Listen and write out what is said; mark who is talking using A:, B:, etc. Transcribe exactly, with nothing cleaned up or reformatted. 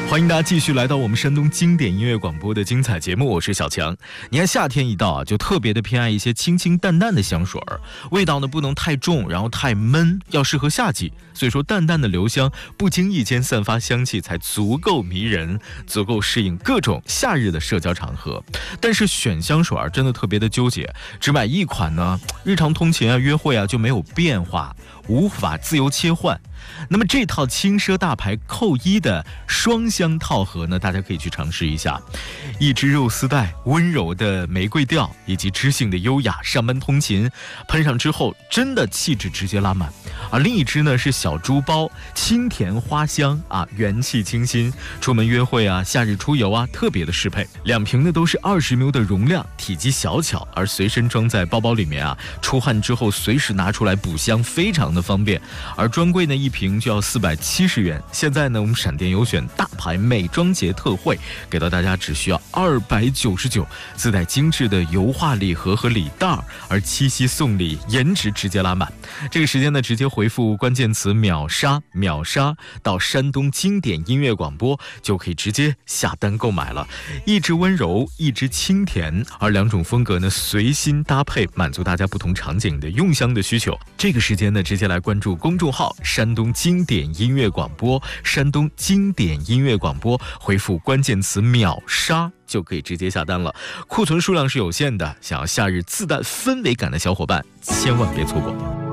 A: 欢迎大家继续来到我们山东经典音乐广播的精彩节目，我是小强。你看夏天一到啊，就特别的偏爱一些清清淡淡的香水儿，味道呢不能太重，然后太闷，要适合夏季。所以说淡淡的留香，不经意间散发香气才足够迷人，足够适应各种夏日的社交场合。但是选香水儿真的特别的纠结，只买一款呢，日常通勤啊、约会啊就没有变化，无法自由切换。那么这套轻奢大牌扣一的双香套盒呢，大家可以去尝试一下。一支肉丝带，温柔的玫瑰调，以及知性的优雅，上班通勤喷上之后真的气质直接拉满。而另一支呢是小猪包，清甜花香啊，元气清新，出门约会啊、夏日出游啊特别的适配。两瓶呢都是二十 ml 的容量，体积小巧，而随身装在包包里面啊，出汗之后随时拿出来补香，非常的方便。而专柜呢一瓶就要四百七十元，现在呢我们闪电优选大牌美妆节特惠，给到大家只需要二百九十九，自带精致的油画礼盒和礼袋，而七夕送礼，颜值直接拉满。这个时间呢直接回复关键词秒杀秒杀到山东经典音乐广播，就可以直接下单购买了。一支温柔，一支清甜，而两种风格呢随心搭配，满足大家不同场景的用香的需求。这个时间呢直接来关注公众号山东经典音乐广播，山东经典音乐广播，回复关键词秒杀就可以直接下单了。库存数量是有限的，想要夏日自带氛围感的小伙伴千万别错过。